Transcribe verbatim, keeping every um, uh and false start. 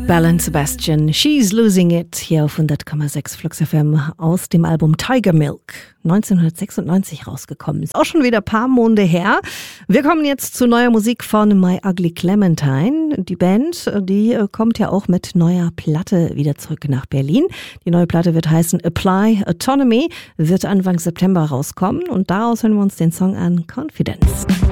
Belle and Sebastian, She's Losing It, hier auf hundert Komma sechs Flux F M aus dem Album Tiger Milk, neunzehnhundertsechsundneunzig rausgekommen. Ist auch schon wieder ein paar Monde her. Wir kommen jetzt zu neuer Musik von My Ugly Clementine. Die Band, die kommt ja auch mit neuer Platte wieder zurück nach Berlin. Die neue Platte wird heißen Apply Autonomy, wird Anfang September rauskommen und daraus hören wir uns den Song an, Confidence.